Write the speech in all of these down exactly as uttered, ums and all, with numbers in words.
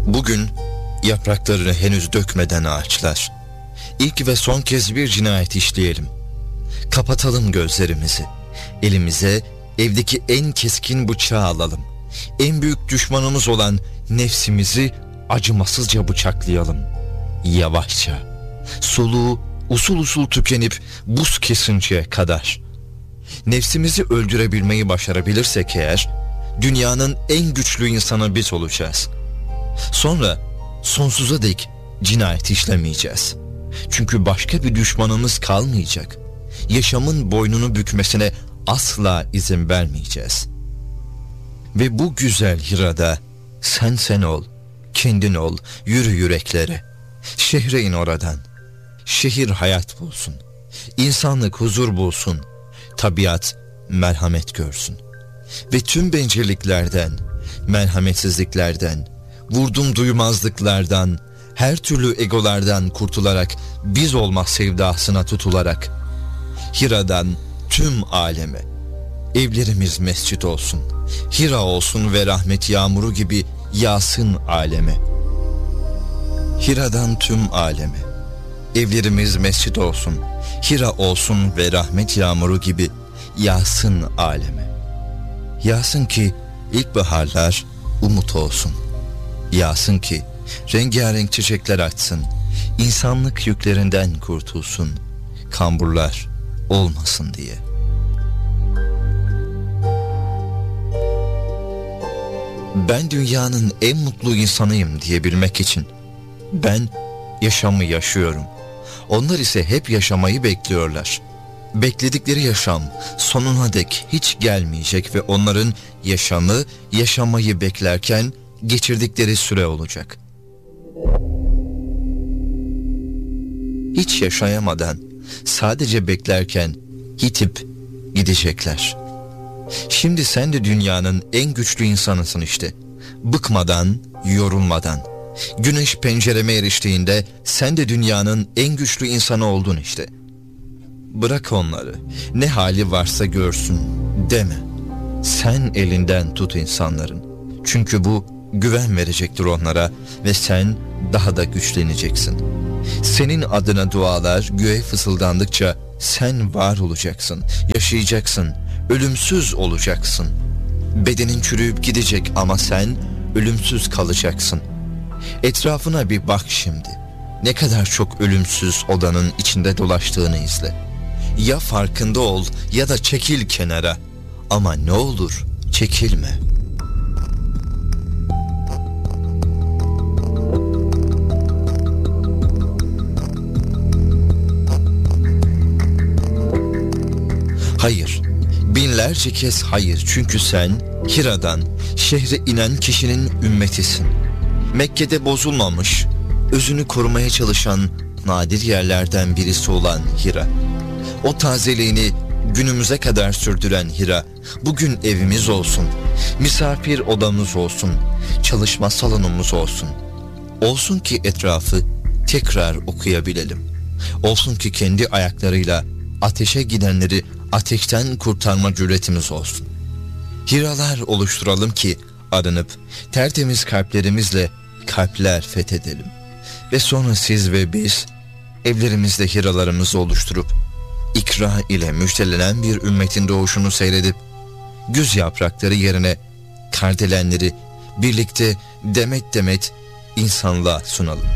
Bugün yapraklarını henüz dökmeden ağaçlar, İlk ve son kez bir cinayet işleyelim. Kapatalım gözlerimizi. Elimize evdeki en keskin bıçağı alalım. En büyük düşmanımız olan nefsimizi acımasızca bıçaklayalım. Yavaşça, soluğu usul usul tükenip buz kesinceye kadar. Nefsimizi öldürebilmeyi başarabilirsek eğer, dünyanın en güçlü insanı biz olacağız. Sonra sonsuza dek cinayet işlemeyeceğiz. Çünkü başka bir düşmanımız kalmayacak. Yaşamın boynunu bükmesine asla izin vermeyeceğiz. Ve bu güzel Hira'da sen sen ol, kendin ol, yürü yüreklere. Şehre in oradan. Şehir hayat bulsun. İnsanlık huzur bulsun. Tabiat merhamet görsün. Ve tüm bencilliklerden, merhametsizliklerden, vurdum duymazlıklardan, her türlü egolardan kurtularak, biz olmak sevdasına tutularak, Hira'dan tüm aleme, evlerimiz mescit olsun, Hira olsun ve rahmet yağmuru gibi yağsın aleme. Hira'dan tüm aleme, evlerimiz mescit olsun, Hira olsun ve rahmet yağmuru gibi yağsın aleme. Yağsın ki ilkbaharlar umut olsun, yağsın ki rengarenk çiçekler açsın, insanlık yüklerinden kurtulsun, kamburlar olmasın diye. Ben dünyanın en mutlu insanıyım diyebilmek için ben yaşamı yaşıyorum. Onlar ise hep yaşamayı bekliyorlar. Bekledikleri yaşam sonuna dek hiç gelmeyecek ve onların yaşamı, yaşamayı beklerken geçirdikleri süre olacak. Hiç yaşayamadan, sadece beklerken yitip gidecekler. Şimdi sen de dünyanın en güçlü insanısın işte. Bıkmadan, yorulmadan. Güneş pencereme eriştiğinde sen de dünyanın en güçlü insanı oldun işte. Bırak onları, ne hali varsa görsün deme. Sen elinden tut insanların. Çünkü bu güven verecektir onlara ve sen daha da güçleneceksin. Senin adına dualar göğe fısıldandıkça sen var olacaksın, yaşayacaksın, ölümsüz olacaksın. Bedenin çürüyüp gidecek ama sen ölümsüz kalacaksın. Etrafına bir bak şimdi. Ne kadar çok ölümsüz odanın içinde dolaştığını izle. Ya farkında ol ya da çekil kenara. Ama ne olur çekilme. Hayır, binlerce kez hayır, çünkü sen Hira'dan şehre inen kişinin ümmetisin. Mekke'de bozulmamış, özünü korumaya çalışan nadir yerlerden birisi olan Hira. O tazeliğini günümüze kadar sürdüren Hira, bugün evimiz olsun, misafir odamız olsun, çalışma salonumuz olsun. Olsun ki etrafı tekrar okuyabilelim. Olsun ki kendi ayaklarıyla ateşe gidenleri ateşten kurtarma cüretimiz olsun. Hiralar oluşturalım ki arınıp tertemiz kalplerimizle kalpler fethedelim. Ve sonra siz ve biz evlerimizde hiralarımızı oluşturup ikra ile müjdelenen bir ümmetin doğuşunu seyredip güz yaprakları yerine kardelenleri birlikte demet demet insanlığa sunalım.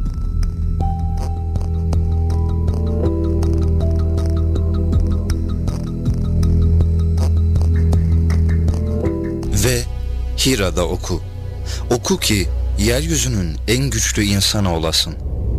Ve Hira'da oku. Oku ki yeryüzünün en güçlü insanı olasın.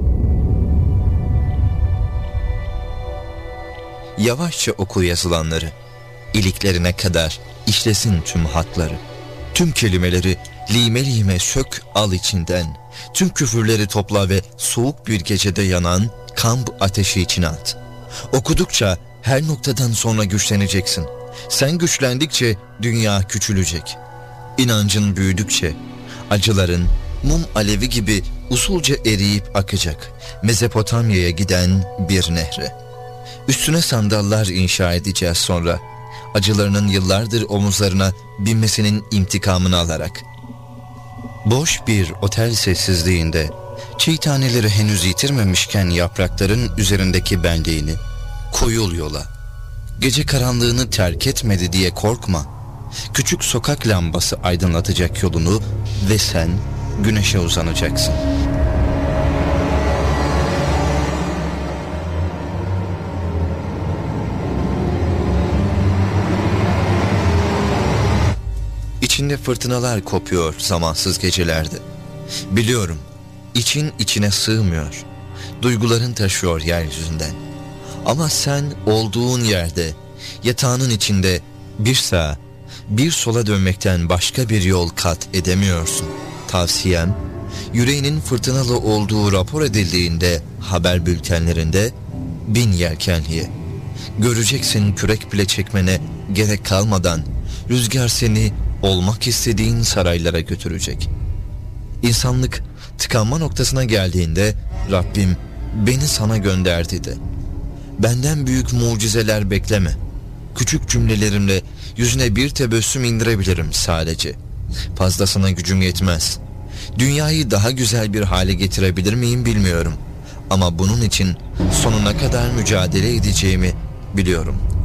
Yavaşça oku yazılanları. İliklerine kadar işlesin tüm hatları. Tüm kelimeleri lime lime sök al içinden. Tüm küfürleri topla ve soğuk bir gecede yanan kamp ateşi içine at. Okudukça her noktadan sonra güçleneceksin. Sen güçlendikçe dünya küçülecek. İnancın büyüdükçe acıların mum alevi gibi usulca eriyip akacak Mezopotamya'ya giden bir nehre. Üstüne sandallar inşa edeceğiz sonra, acılarının yıllardır omuzlarına binmesinin intikamını alarak. Boş bir otel sessizliğinde, çiğ taneleri henüz yitirmemişken yaprakların üzerindeki benliğini, koyul yola. Gece karanlığını terk etmedi diye korkma. Küçük sokak lambası aydınlatacak yolunu ve sen güneşe uzanacaksın. İçinde fırtınalar kopuyor zamansız gecelerde. Biliyorum, için içine sığmıyor. Duyguların taşıyor yeryüzünden. Ama sen olduğun yerde, yatağının içinde bir sağa, bir sola dönmekten başka bir yol kat edemiyorsun. Tavsiyem, yüreğinin fırtınalı olduğu rapor edildiğinde haber bültenlerinde bin yelkenliye. Göreceksin kürek bile çekmene gerek kalmadan rüzgar seni olmak istediğin saraylara götürecek. İnsanlık tıkanma noktasına geldiğinde Rabbim beni sana gönderdi de. Benden büyük mucizeler bekleme. Küçük cümlelerimle yüzüne bir tebessüm indirebilirim sadece. Fazlasına gücüm yetmez. Dünyayı daha güzel bir hale getirebilir miyim bilmiyorum. Ama bunun için sonuna kadar mücadele edeceğimi biliyorum.